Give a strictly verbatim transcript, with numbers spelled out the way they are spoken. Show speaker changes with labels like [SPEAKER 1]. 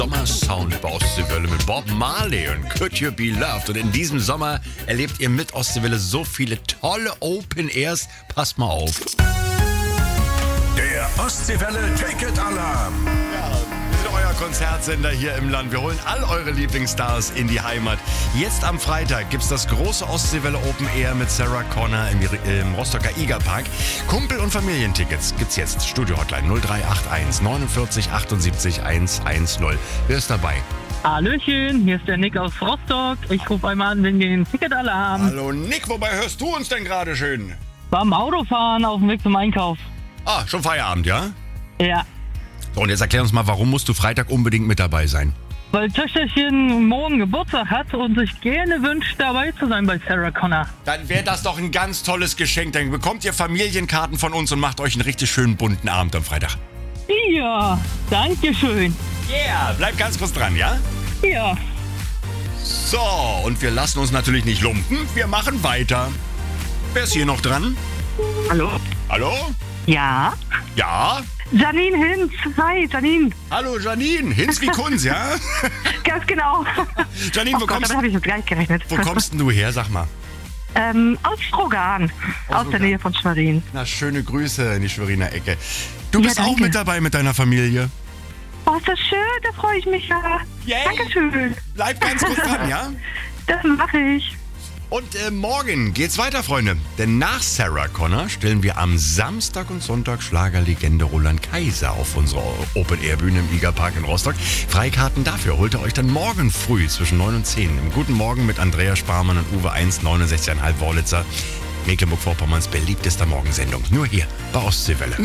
[SPEAKER 1] Sommersound bei Ostseewelle mit Bob Marley und Could You Be Loved. Und in diesem Sommer erlebt ihr mit Ostseewelle so viele tolle Open Airs. Passt mal auf.
[SPEAKER 2] Der Ostseewelle Ticket Alarm.
[SPEAKER 1] Ja, wir sind euer Konzertsender hier im Land. Wir holen all eure Lieblingsstars in die Heimat. Jetzt am Freitag gibt's das große Ostseewelle Open Air mit Sarah Connor im, im Rostocker Igerpark. Kumpel- und Familientickets gibt's jetzt. Studio Hotline null drei acht eins neunundvierzig achtundsiebzig hundertzehn. Wer ist dabei?
[SPEAKER 3] Hallöchen, hier ist der Nick aus Rostock. Ich rufe einmal an wegen den Ticketalarm.
[SPEAKER 1] Hallo Nick, wobei hörst du uns denn gerade schön?
[SPEAKER 3] Beim Autofahren auf dem Weg zum Einkauf.
[SPEAKER 1] Ah, schon Feierabend, ja?
[SPEAKER 3] Ja,
[SPEAKER 1] So, und jetzt erklär uns mal, warum musst du Freitag unbedingt mit dabei sein?
[SPEAKER 3] weil Töchterchen morgen Geburtstag hat und sich gerne wünscht, dabei zu sein bei Sarah Connor.
[SPEAKER 1] Dann wäre das doch ein ganz tolles Geschenk. Dann bekommt ihr Familienkarten von uns und macht euch einen richtig schönen bunten Abend am Freitag.
[SPEAKER 3] Ja, danke schön.
[SPEAKER 1] Yeah, bleibt ganz kurz dran, ja?
[SPEAKER 3] Ja,
[SPEAKER 1] So, und wir lassen uns natürlich nicht lumpen. Wir machen weiter. Wer ist hier noch dran?
[SPEAKER 3] hallo?
[SPEAKER 1] Hallo?
[SPEAKER 3] Ja?
[SPEAKER 1] Ja?
[SPEAKER 4] Janine Hinz, hi Janine.
[SPEAKER 1] Hallo Janine, Hinz wie Kunz, ja?
[SPEAKER 4] Ganz genau.
[SPEAKER 1] Janine, wo
[SPEAKER 4] Oh Gott,
[SPEAKER 1] kommst,
[SPEAKER 4] damit habe ich jetzt gar nicht gerechnet.
[SPEAKER 1] wo kommst denn du her, sag mal?
[SPEAKER 4] ähm, aus Strogan, aus,
[SPEAKER 1] Strogan.
[SPEAKER 4] der Nähe von Schwerin.
[SPEAKER 1] Na, schöne Grüße in die Schweriner Ecke. Du
[SPEAKER 4] Ja,
[SPEAKER 1] bist auch
[SPEAKER 4] danke.
[SPEAKER 1] mit dabei mit deiner Familie.
[SPEAKER 4] Oh, ist das schön, da freue ich mich ja.
[SPEAKER 1] Yay.
[SPEAKER 4] Dankeschön.
[SPEAKER 1] Bleib ganz kurz dran, ja?
[SPEAKER 4] Das mache ich.
[SPEAKER 1] Und äh, morgen geht's weiter, Freunde. Denn nach Sarah Connor stellen wir am Samstag und Sonntag Schlagerlegende Roland Kaiser auf unserer Open-Air-Bühne im Igerpark in Rostock. Freikarten dafür holt ihr euch dann morgen früh zwischen neun und zehn. Im Guten Morgen mit Andrea Sparmann und Uwe eins, neunundsechzig Komma fünf Wörlitzer. Mecklenburg-Vorpommerns beliebtester Morgensendung. Nur hier bei Ostseewelle.